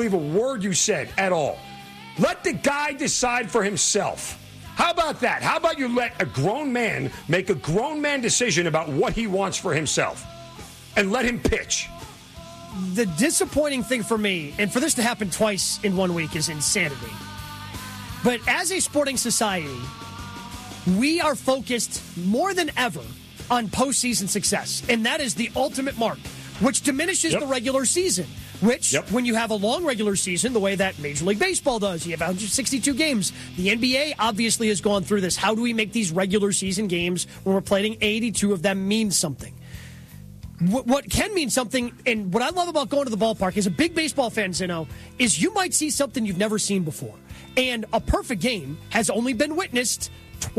believe a word you said at all. Let the guy decide for himself. How about that? How about you let a grown man make a grown man decision about what he wants for himself and let him pitch? The disappointing thing for me, and for this to happen twice in 1 week, is insanity. But as a sporting society, we are focused more than ever on postseason success, and that is the ultimate mark, which diminishes the regular season. Which, when you have a long regular season, the way that Major League Baseball does, you have 162 games. The NBA obviously has gone through this. How do we make these regular season games, when we're playing 82 of them, mean something? What can mean something, and what I love about going to the ballpark as a big baseball fan, Zeno, is you might see something you've never seen before. And a perfect game has only been witnessed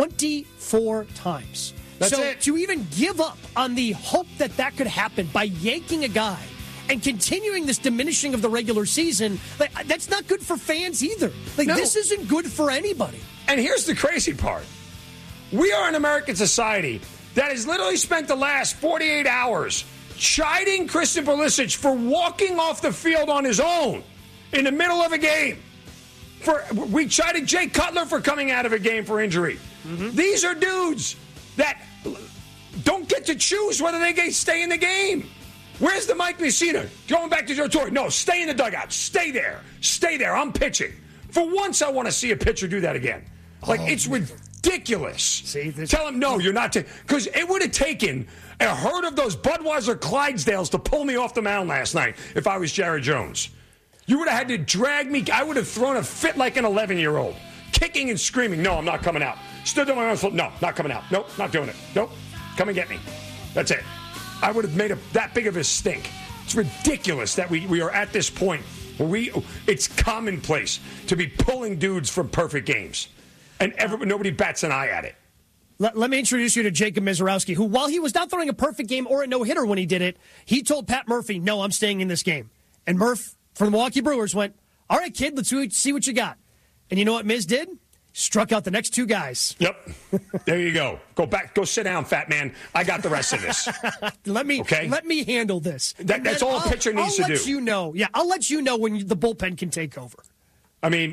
24 times. That's it. To even give up on the hope that that could happen by yanking a guy and continuing this diminishing of the regular season, that's not good for fans either. This isn't good for anybody. And here's the crazy part. We are an American society that has literally spent the last 48 hours chiding Christian Pulisic for walking off the field on his own in the middle of a game. We chided Jay Cutler for coming out of a game for injury. Mm-hmm. These are dudes that don't get to choose whether they stay in the game. Where's the Mike Messina? Going back to Joe Torre. No, stay in the dugout. Stay there. Stay there. I'm pitching. For once, I want to see a pitcher do that again. It's ridiculous. See, Tell him, no, you're not. Because it would have taken a herd of those Budweiser Clydesdales to pull me off the mound last night if I was Jared Jones. You would have had to drag me. I would have thrown a fit like an 11-year-old. Kicking and screaming, no, I'm not coming out. Stood on my own foot, no, not coming out. Nope, not doing it. Nope, come and get me. That's it. I would have made that big of a stink. It's ridiculous that we are at this point where it's commonplace to be pulling dudes from perfect games. And nobody bats an eye at it. Let me introduce you to Jacob Misiorowski, who, while he was not throwing a perfect game or a no-hitter when he did it, he told Pat Murphy, no, I'm staying in this game. And Murph from the Milwaukee Brewers went, all right, kid, let's see what you got. And you know what Miz did? Struck out the next two guys. Yep. There you go. Go sit down, fat man. I got the rest of this. Let me handle this. That's all a pitcher needs to do. I'll let you know when the bullpen can take over. I mean,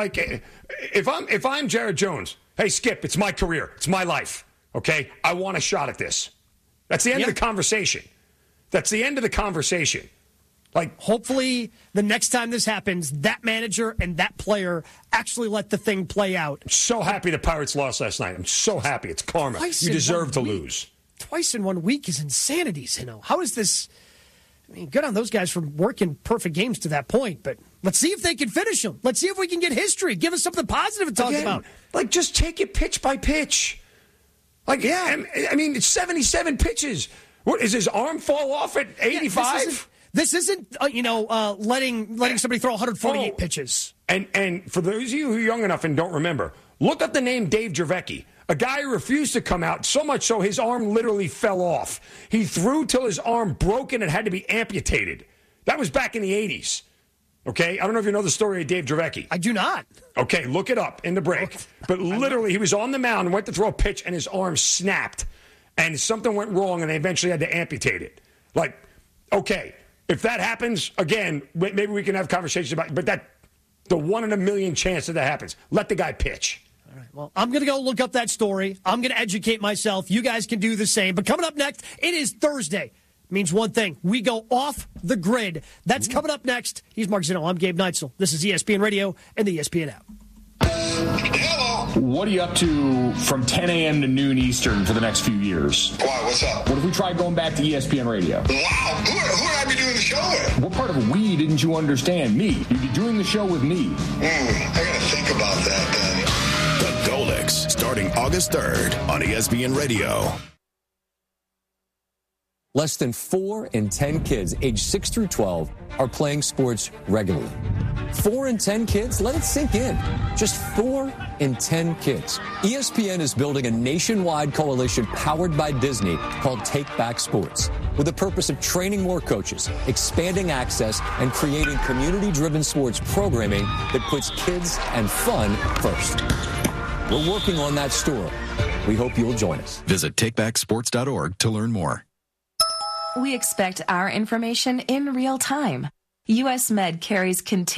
if I'm Jared Jones, hey, Skip, it's my career. It's my life. Okay? I want a shot at this. That's the end of the conversation. That's the end of the conversation. Hopefully, the next time this happens, that manager and that player actually let the thing play out. I'm so happy the Pirates lost last night. I'm so happy. It's karma. You deserve to lose. Twice in 1 week is insanity, Zeno. How is this? I mean, good on those guys for working perfect games to that point, but let's see if they can finish them. Let's see if we can get history. Give us something positive to talk about. Just take it pitch by pitch. I mean, it's 77 pitches. What, is his arm fall off at 85? This isn't letting somebody throw 148 pitches. And for those of you who are young enough and don't remember, look up the name Dave Dravecky, a guy who refused to come out, so much so his arm literally fell off. He threw till his arm broke and it had to be amputated. That was back in the 80s. Okay? I don't know if you know the story of Dave Dravecky. I do not. Okay, look it up in the break. Okay. But literally, he was on the mound and went to throw a pitch and his arm snapped. And something went wrong and they eventually had to amputate it. Okay. If that happens, again, maybe we can have conversations about it. But the 1 in a million chance that happens. Let the guy pitch. All right. Well, I'm going to go look up that story. I'm going to educate myself. You guys can do the same. But coming up next, it is Thursday. It means one thing. We go off the grid. That's coming up next. He's Mark Zeno. I'm Gabe Neitzel. This is ESPN Radio and the ESPN app. What are you up to from 10 a.m. to noon Eastern for the next few years? Why? What's up? What if we tried going back to ESPN Radio? Wow. Who would I be doing the show with? What part of we didn't you understand? Me. You'd be doing the show with me. I got to think about that then. The Golics, starting August 3rd on ESPN Radio. Less than 4 in 10 kids aged 6 through 12 are playing sports regularly. 4 in 10 kids? Let it sink in. Just 4 in 10 kids. ESPN is building a nationwide coalition powered by Disney called Take Back Sports, with the purpose of training more coaches, expanding access, and creating community-driven sports programming that puts kids and fun first. We're working on that story. We hope you'll join us. Visit takebacksports.org to learn more. We expect our information in real time. U.S. Med carries continuous